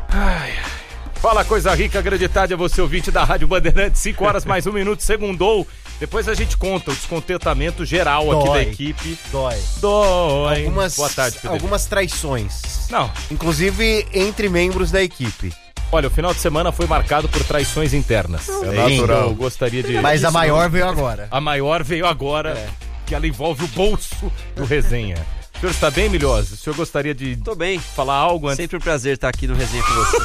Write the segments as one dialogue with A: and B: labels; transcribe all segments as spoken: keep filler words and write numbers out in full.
A: Ai, fala coisa rica, grande tarde a você ouvinte da Rádio Bandeirantes, cinco horas mais um minuto, segundou. Depois a gente conta o descontentamento geral Dói. aqui da equipe.
B: Dói.
A: Dói.
B: Algumas,
A: Boa tarde, Pedro.
B: Algumas traições.
A: Não.
B: Inclusive entre membros da equipe.
A: Olha, o final de semana foi marcado por traições internas.
C: É natural.
A: Eu gostaria de...
B: Mas a maior veio agora.
A: A maior veio agora, é. que ela envolve o bolso do Resenha. O senhor está bem, Milhosa? O senhor gostaria de
D: Tô bem.
A: falar algo antes?
D: Sempre um prazer estar aqui no Resenha com você.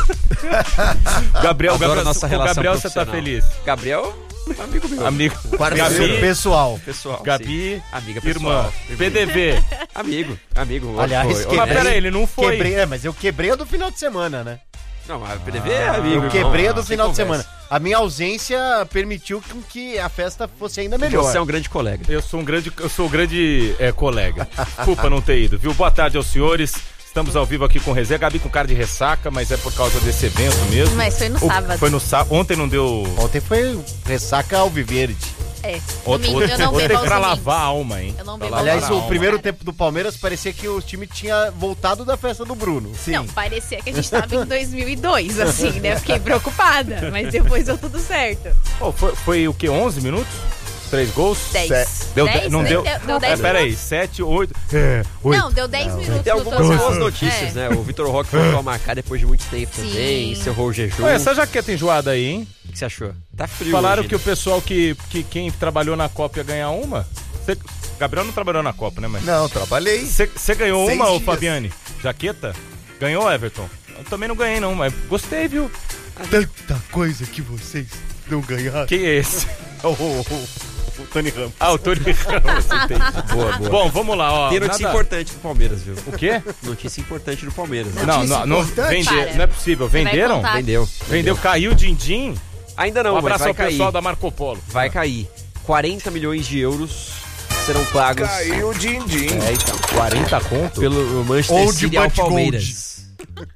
A: Gabriel,
D: Adoro
A: Gabriel,
D: a nossa relação
A: Gabriel, você tá feliz?
D: Gabriel, amigo meu.
A: Amigo.
B: Gabi, pessoal.
D: Pessoal.
A: Gabi,
D: sim. Amiga pessoal.
A: Irmã. P D V.
D: Amigo, amigo.
B: Aliás,
D: foi.
B: quebrei,
A: Mas peraí, ele não foi.
B: Quebrei, é, mas eu quebrei a do final de semana, né?
D: Não, a P D V é amigo.
B: Eu quebrei a
D: irmão.
B: do final de
D: conversa.
B: semana. A minha ausência permitiu com que a festa fosse ainda melhor.
D: Você é um grande colega.
A: Eu sou um grande, eu sou um grande é, colega. Desculpa não ter ido, viu? Boa tarde aos senhores. Estamos ao vivo aqui com o Resenha. Gabi com cara de ressaca, mas é por causa desse evento mesmo.
E: Mas foi no
A: O,
E: sábado.
A: Foi no sábado. Ontem não deu...
B: Ontem foi ressaca ao Viverde.
E: É.
A: Outro,
E: Domingo eu não
A: outro
E: bebo
A: é
E: aos
A: pra
E: domingos.
A: lavar a alma, hein?
E: Eu não
A: Pra
E: bebo
A: lavar
B: Aliás,
A: a
B: o
A: alma.
B: primeiro
E: cara.
B: tempo do Palmeiras parecia que o time tinha voltado da festa do Bruno.
E: Sim. Não, parecia que a gente tava em dois mil e dois, assim, né? Eu fiquei preocupada, mas depois deu tudo certo.
A: Oh, foi, foi o quê? onze minutos? Três gols?
E: dez.
A: Se- Deu
E: dez?
A: de- não
E: Nem
A: deu?
E: deu- deu dez
A: é, peraí, sete, oito... É, oito.
E: Não, deu dez minutos
D: Tem
E: no
D: algumas
E: total.
D: boas notícias,
E: É.
D: né? O Vitor Roque voltou a marcar depois de muito tempo
E: Sim.
D: também, encerrou o jejum.
A: Olha, essa jaqueta enjoada aí, hein?
D: O que você achou? Tá frio
A: Falaram
D: hoje,
A: que
D: né?
A: o pessoal que, que quem trabalhou na Copa ia ganhar uma. Cê, Gabriel não trabalhou na Copa, né, mas...
C: Não, trabalhei.
A: Você ganhou
C: Seis
A: uma, ô
C: dias.
A: Fabiane? Jaqueta? Ganhou, Everton? Eu também não ganhei, não, mas gostei, viu?
C: Tanta coisa que vocês não ganharam.
A: Quem é esse?
B: O, o, o Tony Ramos.
A: Ah, o Tony Ramos, entendi.
D: Boa, boa.
A: Bom, vamos lá, ó.
D: Tem notícia
A: nada-
D: importante do Palmeiras, viu?
A: O quê?
D: Notícia importante do Palmeiras. né?
A: Não, não, não,
C: importante?
A: vender,
E: Para.
A: não é possível.
E: Você vai
A: Venderam?
E: contar.
D: Vendeu.
A: Vendeu, caiu o din-din.
D: Ainda não,
A: Um
D: mas
A: abraço
D: vai
A: ao
D: cair.
A: pessoal da Marco Polo.
D: Vai cair. quarenta milhões de euros serão pagos
C: Caiu o din-din.
D: é, então,
A: quarenta conto?
D: pelo Manchester
C: Old
D: City ao
C: but
D: Palmeiras.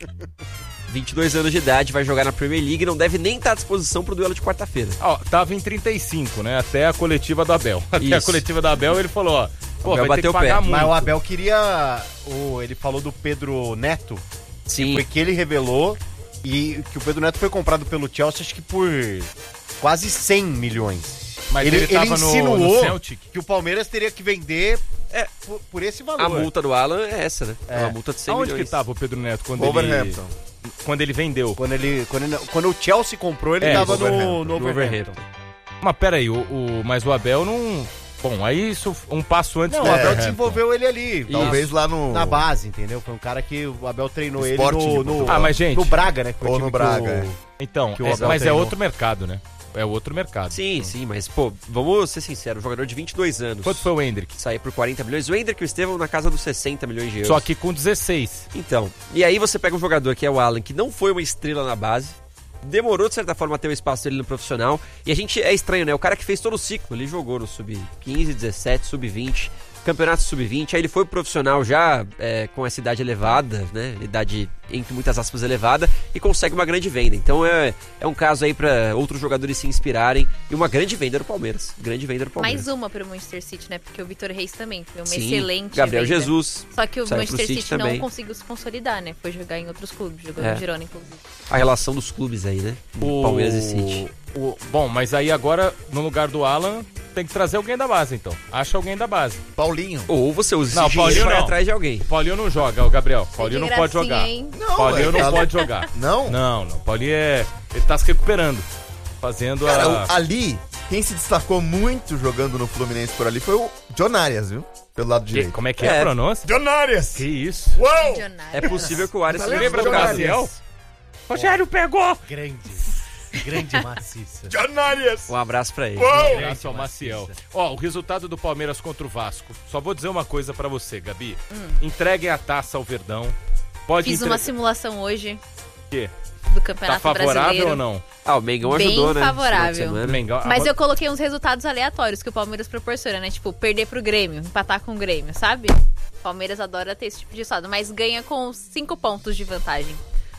D: vinte e dois anos de idade, vai jogar na Premier League e não deve nem estar à disposição pro duelo de quarta-feira.
A: Ó, tava em trinta e cinco, né? Até a coletiva da Abel. Até a
D: Isso.
A: coletiva da Abel, ele falou, ó, pô,
D: Abel
A: vai ter que
D: bateu o
A: pagar
D: pé.
A: muito.
B: Mas o Abel queria... O, ele falou do Pedro Neto,
D: Sim.
B: foi que ele revelou e que o Pedro Neto foi comprado pelo Chelsea, acho que por quase cem milhões.
A: Mas
B: ele,
A: ele tava no-
B: insinuou
A: no Celtic.
B: que o Palmeiras teria que vender é, por, por esse valor.
D: A multa do Alan é essa, né? É,
B: É.
D: uma multa de cem
A: Aonde
D: milhões.
A: que tava o Pedro Neto quando ele...
C: Wolverhampton.
A: Quando ele vendeu?
B: Quando, ele, quando, ele- quando o Chelsea comprou, ele
A: É,
B: tava no,
C: Wolverhampton.
B: no
D: No
B: Wolverhampton.
D: Wolverhampton.
A: Mas peraí, o, o, mas o Abel não... Bom, aí isso um passo antes
B: Não,
A: do
B: o Abel
A: Abel.
B: desenvolveu ele ali.
C: Talvez lá no...
B: Na base, entendeu? Foi um cara que o Abel treinou ele
C: Esporte de
B: no, no,
C: Portugal.
A: Ah, mas gente...
B: no Braga, né? que foi o
C: Ou
B: time
C: no
B: que
C: Braga,
B: o-
C: é.
A: Então,
B: que o
A: é-
B: Abel
A: mas é
B: treinou.
A: outro mercado, né? É outro mercado.
D: Sim, sim, mas, pô, vamos ser sinceros, um jogador de vinte e dois anos.
A: Quanto foi o Hendrick?
D: Sair por quarenta milhões. O Hendrick e o Estevão na casa dos sessenta milhões de euros.
A: Só que com dezesseis.
D: Então, e aí você pega um jogador que é o Alan, que não foi uma estrela na base, demorou de certa forma a ter o espaço dele no profissional, e a gente é estranho, né? O cara que fez todo o ciclo, ele jogou no sub quinze, dezessete, sub vinte, campeonato sub vinte, aí ele foi pro profissional já é, com essa idade elevada, né? Idade, entre muitas aspas, elevada, e consegue uma grande venda. Então é, é um caso aí pra outros jogadores se inspirarem, e uma grande venda do Palmeiras. Grande venda do Palmeiras.
E: Mais uma pro Manchester City, né? Porque o Vitor Reis também foi uma
D: Sim,
E: excelente
D: Gabriel
E: venda.
D: Jesus.
E: Só que o
D: saiu pro
E: Manchester
D: City
E: City,
D: também.
E: não conseguiu se consolidar, né? Foi jogar em outros clubes, jogou
D: É.
E: no Girona, inclusive.
D: A relação dos clubes aí, né?
A: O...
D: Palmeiras e City.
A: o- Bom, mas aí agora, no lugar do Alan, tem que trazer alguém da base, então. Acha alguém da base.
C: Paulinho.
D: Ou você usa
A: Não,
D: esse dinheiro
A: Paulinho
D: pra ir
A: não.
D: atrás de alguém.
A: O Paulinho não joga, o Gabriel. Paulinho não
E: Que
A: pode
E: gracinha,
A: jogar.
E: hein?
C: Não,
A: Paulinho
C: ué,
A: não
C: tá-
A: pode jogar.
C: Não?
A: Não, não. Paulinho é... Ele tá se recuperando. Fazendo
C: Cara,
A: a...
C: o- ali, quem se destacou muito jogando no Fluminense por ali foi o John Arias, viu? Pelo lado
A: Que-
C: direito.
A: Como é que é,
D: É.
A: a pronúncia?
C: John Arias!
A: Que isso?
C: Uou!
D: É possível que o Arias...
C: Tá
D: seja
A: Lembra do
C: John
A: Graciel?
C: Arias.
A: Rogério pegou!
B: Grande. Grande maciça.
C: John Arias!
D: Um abraço pra ele.
C: Uou!
A: Abraço ao Maciel. Ó, o resultado do Palmeiras contra o Vasco. Só vou dizer uma coisa pra você, Gabi. Entreguem a taça ao Verdão. Pode
E: Fiz
A: entre-
E: uma simulação hoje
A: O quê?
E: do
A: Tá
E: Campeonato
A: favorável
E: Brasileiro.
A: ou não?
D: Ah, o Mengão
E: Bem
D: ajudou, né?
E: favorável.
D: Esse final de semana.
A: Mengão-
E: Mas
A: a-
E: eu coloquei uns resultados aleatórios que o Palmeiras proporciona, né? Tipo, perder pro Grêmio, empatar com o Grêmio, sabe? O Palmeiras adora ter esse tipo de resultado, mas ganha com cinco pontos de vantagem.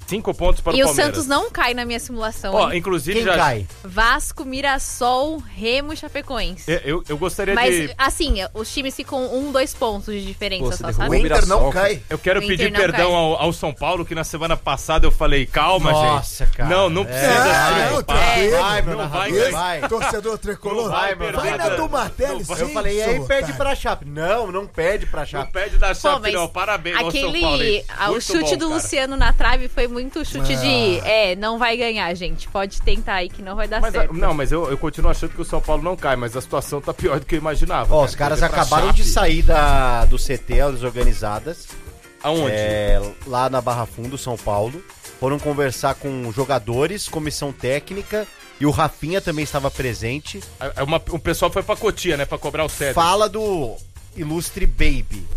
A: Cinco pontos para
E: E
A: o
E: o
A: Palmeiras.
E: Santos não cai na minha simulação.
A: Ó,
E: hein?
A: inclusive
B: Quem
A: já...
B: cai?
E: Vasco, Mirassol, Remo e Chapecoense.
A: Eu, eu, eu gostaria
E: Mas,
A: de...
E: assim, os times ficam um, dois pontos de diferença
D: Pô, você
E: só,
D: derrubou
C: O
E: sabe?
D: o
C: Inter não
D: Mirassol,
C: cai.
A: Eu quero
E: O Inter
A: pedir
E: não
A: perdão
E: cai.
A: ao, ao São Paulo, que na semana passada eu falei, calma,
B: Nossa,
A: gente.
B: cara.
A: Não, não
B: É.
A: precisa
F: Ah,
A: se
F: não,
A: preocupar.
F: tranquilo.
B: Vai, meu
A: Não vai
B: narrador,
A: ganhar.
B: vai.
F: Torcedor tricolor.
A: Não vai
F: vai,
A: perder
F: na
A: da-
F: do Martelli,
A: não vai-
F: sim.
B: Eu falei, aí
F: seu
B: perde
F: otário.
B: pra Chape. Não, não perde pra
A: Não
B: Chape.
A: pede da
E: Pô,
A: Chape,
E: mas
A: não. Parabéns ao São Paulo.
E: aquele.
A: Hein?
E: ah, o
A: Muito
E: chute
A: bom,
E: do
A: cara.
E: Luciano na trave foi muito chute
F: Ah.
E: de. É, não vai ganhar, gente. Pode tentar aí que não vai dar
A: Mas,
E: certo.
A: não, mas eu, eu continuo achando que o São Paulo não cai, mas a situação tá pior do que eu imaginava.
B: Ó,
A: cara.
B: os caras
A: Perder pra
B: acabaram
A: Chape.
B: de sair da, do C T, as organizadas,
A: Aonde?
B: é, lá na Barra Fundo, São Paulo. Foram conversar com jogadores, comissão técnica, e o Rafinha também estava presente.
A: É uma- o pessoal foi pra Cotia, né? Pra cobrar o Cedro.
B: Fala do ilustre Baby.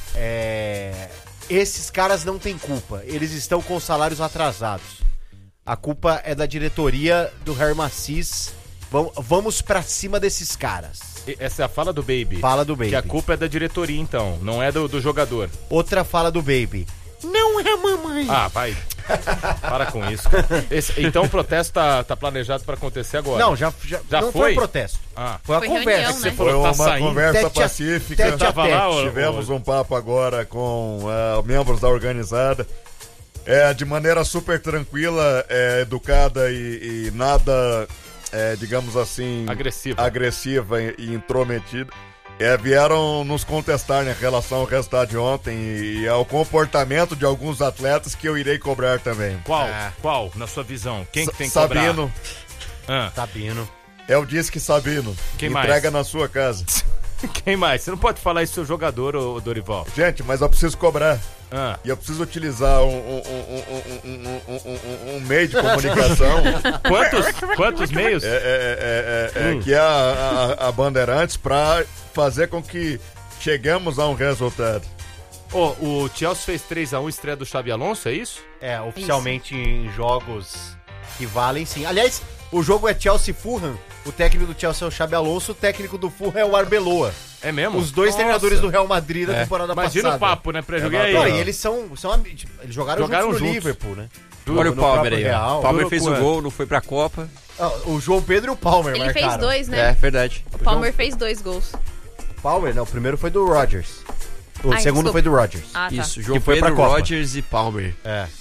B: É, esses caras não têm culpa. Eles estão com salários atrasados. A culpa é da diretoria do Harry Macis. Vam- Vamos pra cima desses caras.
A: E- Essa é a fala do Baby.
B: Fala do Baby.
A: Que a culpa é da diretoria, então. Não é do, do jogador.
B: Outra fala do Baby. Não é a mamãe.
A: Ah, vai. Para com isso. Esse- então o protesto tá, tá planejado pra acontecer agora.
B: Não, já, já,
A: Já
B: não
A: foi?
B: foi um protesto.
A: Ah.
B: Foi a
E: Foi
B: conversa.
E: reunião,
B: que você
E: né?
A: falou
G: Foi
A: que tá
G: uma
A: saindo.
G: conversa
B: Tete a-
G: pacífica.
B: tete a
A: Tava lá, ô-
G: Tivemos
A: ô-
G: um papo agora com ah, membros da organizada. É, de maneira super tranquila, é, educada e, e nada, é, digamos assim...
A: Agressiva.
G: Agressiva e, e intrometida. É, vieram nos contestar em relação ao resultado de ontem e, e ao comportamento de alguns atletas que eu irei cobrar também.
A: Qual?
B: É.
A: Qual, na sua visão? Quem que tem que
G: Sabino,
A: cobrar? Ah.
B: Sabino.
G: é o Disque Sabino.
A: Quem
G: Entrega
A: mais?
G: na sua casa.
A: Quem mais? Você não pode falar isso do seu jogador, ô, Dorival.
G: Gente, mas eu preciso cobrar.
A: Ah.
G: E eu preciso utilizar um, um, um, um, um, um, um, um meio de comunicação
A: Quantos, quantos meios?
G: é, é, é, é, é, que é a, a, a Bandeirantes para fazer com que cheguemos a um resultado.
A: Ô, o Chelsea fez três a um, estreia do Xabi Alonso, é isso?
B: É, oficialmente em jogos que valem sim. Aliás, o jogo é Chelsea-Fulham. O técnico do Chelsea é o Xabi Alonso, o técnico do Fulham é o Arbeloa.
A: É mesmo?
B: Os dois
A: Nossa.
B: treinadores do Real Madrid da
A: É.
B: temporada
A: Imagina
B: passada.
A: o papo, né? Pra jogar aí.
B: Não,
A: ó.
B: e eles são, são ami- tipo, eles jogaram,
A: Jogaram
B: juntos no
A: juntos.
B: Liverpool, né?
D: Olha o
B: No
D: Palmer
B: próprio
D: aí,
B: Real.
D: ó. O Palmer
A: Durou
D: fez o
A: quanto?
D: gol, não foi pra Copa.
B: Ah, o João Pedro e o Palmer
E: Ele
B: marcaram.
E: fez dois,
D: É,
E: né?
D: verdade.
E: O Palmer fez dois gols.
B: Palmer, não, o primeiro foi do Rodgers. O
E: Ai,
B: segundo
E: desculpa.
B: foi do Rodgers.
E: Ah, tá.
D: Isso, João
B: Que foi pra
D: Pedro,
B: Copa.
D: Rodgers e Palmer.
B: É.